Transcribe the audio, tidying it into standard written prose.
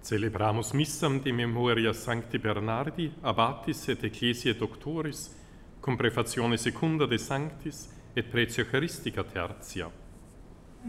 Celebramus missam de memoria Sancti Bernardi, abbatis et ecclesiae doctoris, cum prefazione secunda de sanctis et pretio Eucharistica tertia.